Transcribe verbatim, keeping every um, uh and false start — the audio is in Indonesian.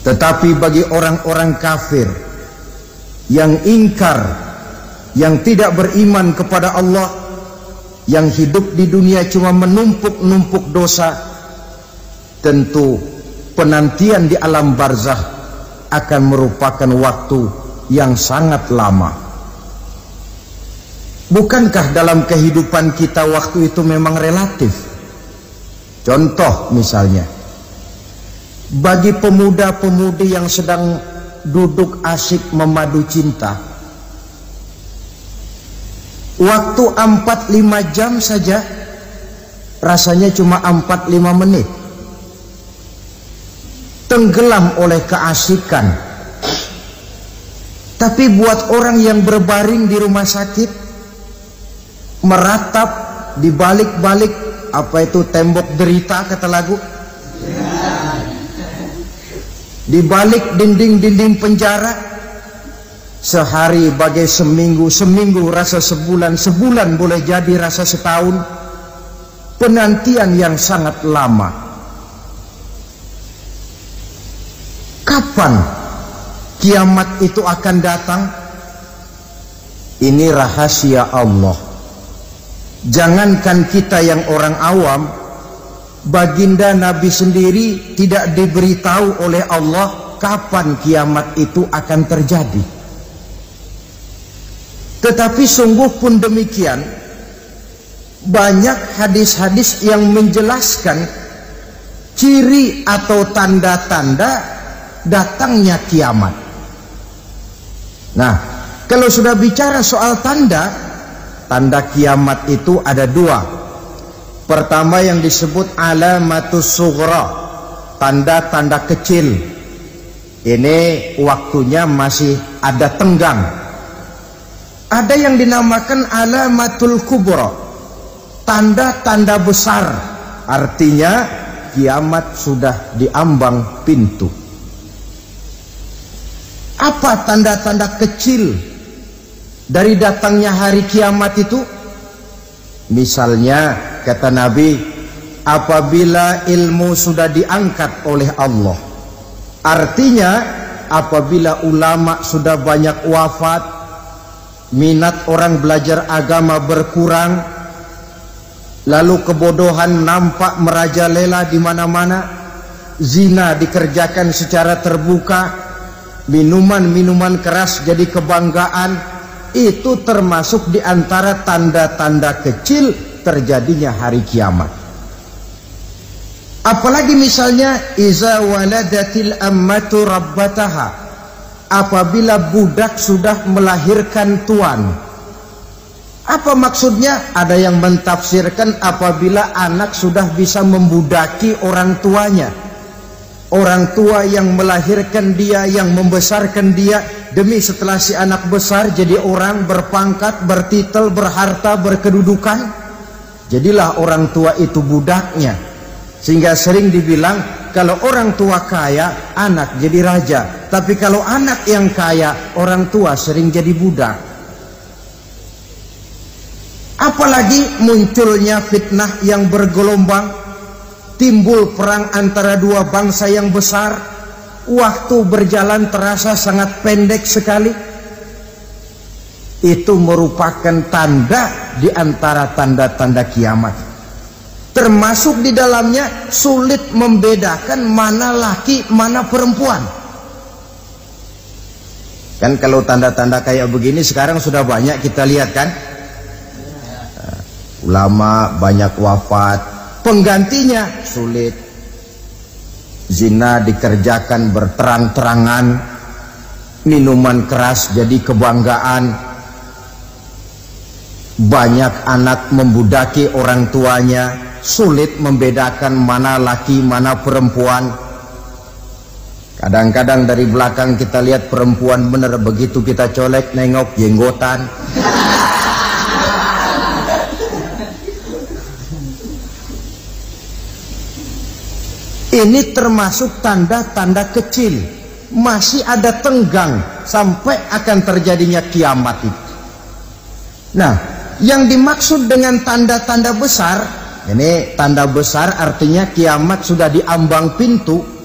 Tetapi bagi orang-orang kafir yang ingkar, yang tidak beriman kepada Allah, yang hidup di dunia cuma menumpuk-numpuk dosa, tentu penantian di alam barzakh akan merupakan waktu yang sangat lama. Bukankah dalam kehidupan kita waktu itu memang relatif? Contoh misalnya, bagi pemuda-pemudi yang sedang duduk asyik memadu cinta, waktu empat lima jam saja rasanya cuma empat lima menit, tenggelam oleh keasikan. Tapi buat orang yang berbaring di rumah sakit, meratap di balik-balik apa itu tembok derita kata lagu, di balik dinding-dinding penjara, sehari bagai seminggu, seminggu rasa sebulan, sebulan boleh jadi rasa setahun. Penantian yang sangat lama. Kapan kiamat itu akan datang? Ini rahasia Allah. Jangankan kita yang orang awam, baginda Nabi sendiri tidak diberitahu oleh Allah kapan kiamat itu akan terjadi. Tetapi sungguh pun demikian, banyak hadis-hadis yang menjelaskan ciri atau tanda-tanda datangnya kiamat. Nah, kalau sudah bicara soal tanda, tanda kiamat itu ada dua. Pertama yang disebut alamatus sughra, tanda-tanda kecil. Ini waktunya masih ada tenggang. Ada yang dinamakan alamatul kubra, tanda-tanda besar, artinya kiamat sudah diambang pintu. Apa tanda-tanda kecil dari datangnya hari kiamat itu? Misalnya kata Nabi, apabila ilmu sudah diangkat oleh Allah, artinya apabila ulama sudah banyak wafat, minat orang belajar agama berkurang, lalu kebodohan nampak merajalela di mana-mana, zina dikerjakan secara terbuka, minuman-minuman keras jadi kebanggaan, itu termasuk di antara tanda-tanda kecil terjadinya hari kiamat. Apalagi misalnya iza waladatil ammatu rabbataha, apabila budak sudah melahirkan tuan. Apa maksudnya? Ada yang mentafsirkan apabila anak sudah bisa membudaki orang tuanya. Orang tua yang melahirkan dia, yang membesarkan dia, demi setelah si anak besar jadi orang berpangkat, bertitel, berharta, berkedudukan, jadilah orang tua itu budaknya. Sehingga sering dibilang kalau orang tua kaya, anak jadi raja. Tapi kalau anak yang kaya, orang tua sering jadi budak. Apalagi munculnya fitnah yang bergelombang, timbul perang antara dua bangsa yang besar, waktu berjalan terasa sangat pendek sekali. Itu merupakan tanda di antara tanda-tanda kiamat. Termasuk di dalamnya sulit membedakan mana laki, mana perempuan. Kan kalau tanda-tanda kayak begini sekarang sudah banyak kita lihat kan. Ulama banyak wafat, penggantinya sulit. Zina dikerjakan berterang-terangan, minuman keras jadi kebanggaan, banyak anak membudaki orang tuanya, sulit membedakan mana laki mana perempuan. Kadang-kadang dari belakang kita lihat perempuan bener, begitu kita colek nengok jenggotan. Ini termasuk tanda-tanda kecil, masih ada tenggang sampai akan terjadinya kiamat itu. Nah, yang dimaksud dengan tanda-tanda besar, ini tanda besar artinya kiamat sudah diambang pintu.